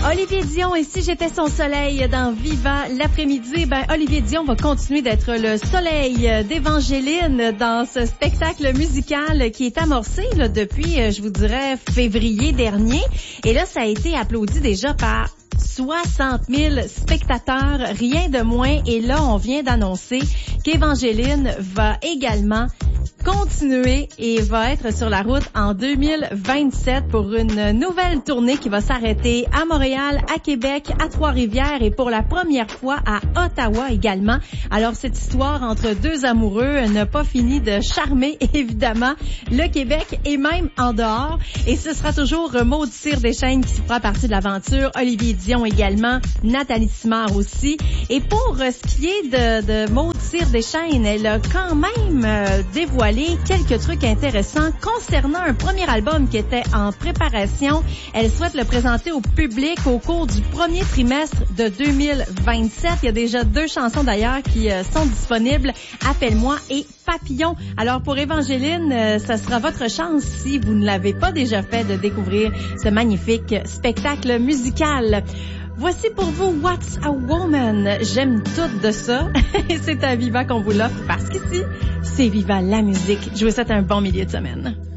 Olivier Dion, et si j'étais son soleil dans Viva l'après-midi, Olivier Dion va continuer d'être le soleil d'Évangéline dans ce spectacle musical qui est amorcé là, depuis, je vous dirais, février dernier. Et là, ça a été applaudi déjà par 60 000 spectateurs, rien de moins. Et là, on vient d'annoncer qu'Évangéline va également continuer et va être sur la route en 2027 pour une nouvelle tournée qui va s'arrêter à Montréal, à Québec, à Trois-Rivières et pour la première fois à Ottawa également. Alors, cette histoire entre deux amoureux n'a pas fini de charmer, évidemment, le Québec et même en dehors. Et ce sera toujours Maude Cyr-Deschênes qui fera partie de l'aventure, Olivier Dion également, Nathalie Simard aussi. Et pour ce qui est de Maude Cyr-Deschênes, elle a quand même dévoilé quelques trucs intéressants concernant un premier album qui était en préparation. Elle souhaite le présenter au public au cours du premier trimestre de 2027. Il y a déjà 2 chansons d'ailleurs qui sont disponibles, Appelle-moi et Papillon. Alors pour Évangéline, ça sera votre chance, si vous ne l'avez pas déjà fait, de découvrir ce magnifique spectacle musical. Voici pour vous What's a Woman. J'aime tout de ça. Et c'est à Viva qu'on vous l'offre parce qu'ici, c'est Viva la musique. Je vous souhaite un bon milieu de semaine.